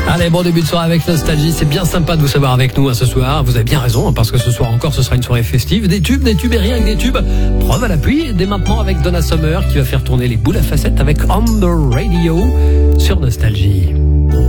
Allez, bon début de soirée avec Nostalgie. C'est bien sympa de vous savoir avec nous ce soir. Vous avez bien raison, parce que ce soir encore, ce sera une soirée festive. Des tubes et rien que des tubes. Preuve à l'appui. Dès maintenant avec Donna Summer qui va faire tourner les boules à facettes avec On The Radio sur Nostalgie.